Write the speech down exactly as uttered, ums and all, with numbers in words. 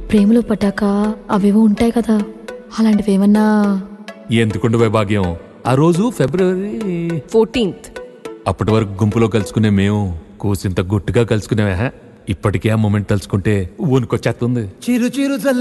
ప్రేమలో పడ్డాక అవేవో ఉంటాయి కదా, అలాంటివి ఏమన్నా? ఎందుకుండవే భాగ్యం, ఆ రోజు ఫిబ్రవరి ఫోర్టీన్త్ అప్పటి వరకు గుంపులో కలుసుకునే మేము కూసింత గుట్టుగా కలుసుకునేవా? ఇప్పటికే ఆ మూమెంట్ తలుచుకుంటే ఊనుకొచ్చేస్తుంది. చిరు చిరు